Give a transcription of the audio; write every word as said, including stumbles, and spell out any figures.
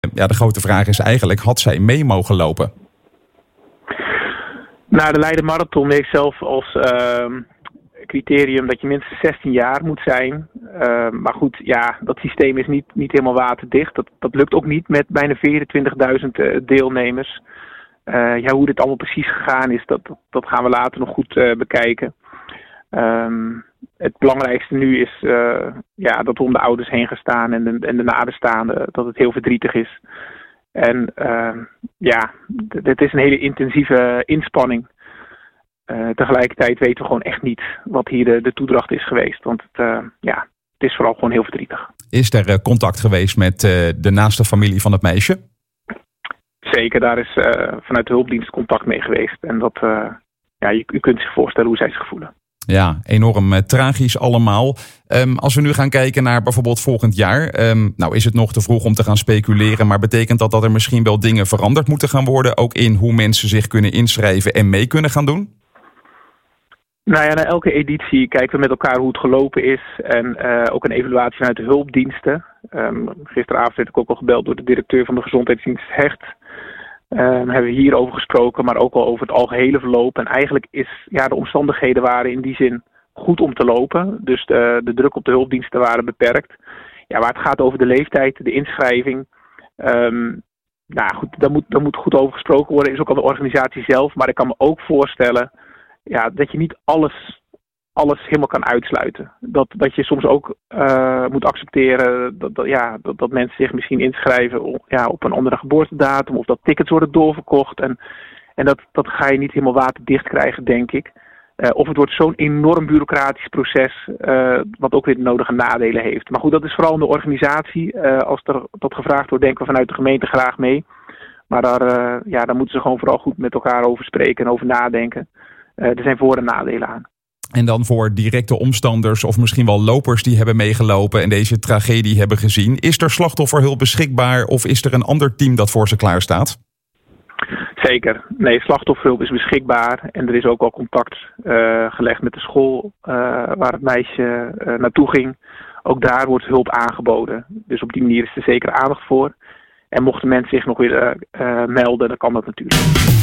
Ja, de grote vraag is eigenlijk, had zij mee mogen lopen? Nou, de Leiden Marathon heeft zelf als uh, criterium dat je minstens zestien jaar moet zijn. Uh, maar goed, ja, dat systeem is niet, niet helemaal waterdicht. Dat, dat lukt ook niet met bijna vierentwintigduizend uh, deelnemers. Uh, ja, hoe dit allemaal precies gegaan is, dat, dat gaan we later nog goed uh, bekijken. Um, het belangrijkste nu is uh, ja, dat we om de ouders heen gaan staan en de, en de nabestaanden, dat het heel verdrietig is. En uh, ja, het is een hele intensieve inspanning. Uh, tegelijkertijd weten we gewoon echt niet wat hier de, de toedracht is geweest. Want het, uh, ja, het is vooral gewoon heel verdrietig. Is er uh, contact geweest met uh, de naaste familie van het meisje? Zeker, daar is uh, vanuit de hulpdienst contact mee geweest. En dat, uh, ja, je, je kunt zich voorstellen hoe zij zich voelen. Ja, enorm uh, tragisch allemaal. Um, als we nu gaan kijken naar bijvoorbeeld volgend jaar. Um, nou is het nog te vroeg om te gaan speculeren. Maar betekent dat dat er misschien wel dingen veranderd moeten gaan worden? Ook in hoe mensen zich kunnen inschrijven en mee kunnen gaan doen? Nou ja, na elke editie kijken we met elkaar hoe het gelopen is. En uh, ook een evaluatie vanuit de hulpdiensten. Um, gisteravond werd ik ook al gebeld door de directeur van de gezondheidsdienst Hecht. Um, hebben we hierover gesproken, maar ook al over het algehele verloop. En eigenlijk is, ja, de omstandigheden waren in die zin goed om te lopen. Dus de, de druk op de hulpdiensten waren beperkt. Ja, waar het gaat over de leeftijd, de inschrijving. Um, nou goed, daar moet, daar moet goed over gesproken worden. Is ook al de organisatie zelf. Maar ik kan me ook voorstellen ja, dat je niet alles, alles helemaal kan uitsluiten. Dat, dat je soms ook uh, moet accepteren dat, dat, ja, dat, dat mensen zich misschien inschrijven op, ja, op een andere geboortedatum. Of dat tickets worden doorverkocht. En, en dat, dat ga je niet helemaal waterdicht krijgen, denk ik. Uh, of het wordt zo'n enorm bureaucratisch proces, uh, wat ook weer de nodige nadelen heeft. Maar goed, dat is vooral in de organisatie. Uh, als er dat gevraagd wordt, denken we vanuit de gemeente graag mee. Maar daar, uh, ja, daar moeten ze gewoon vooral goed met elkaar over spreken en over nadenken. Uh, er zijn voor- en nadelen aan. En dan voor directe omstanders of misschien wel lopers die hebben meegelopen en deze tragedie hebben gezien. Is er slachtofferhulp beschikbaar of is er een ander team dat voor ze klaar staat? Zeker. Nee, slachtofferhulp is beschikbaar. En er is ook al contact uh, gelegd met de school uh, waar het meisje uh, naartoe ging. Ook daar wordt hulp aangeboden. Dus op die manier is er zeker aandacht voor. En mochten mensen zich nog weer uh, uh, melden, dan kan dat natuurlijk.